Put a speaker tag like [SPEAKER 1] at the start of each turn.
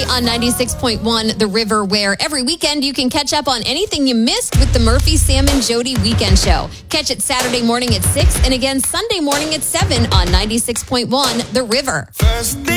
[SPEAKER 1] on 96.1 The River, where every weekend you can catch up on anything you missed with the Murphy, Sam, and Jody Weekend Show. Catch it Saturday morning at 6 and again Sunday morning at 7 on 96.1 The River.
[SPEAKER 2] First thing